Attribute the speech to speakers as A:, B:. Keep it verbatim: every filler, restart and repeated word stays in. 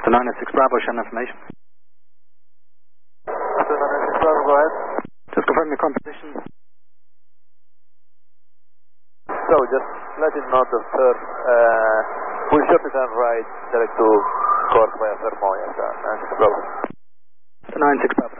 A: To nine six Bravo, share information.
B: To nine six Bravo, go ahead.
A: Just confirm your composition.
B: So, just let him know that, sir, uh, we'll short it and right direct to court via Fermoy, sir, nine six Bravo.
A: To nine six Bravo.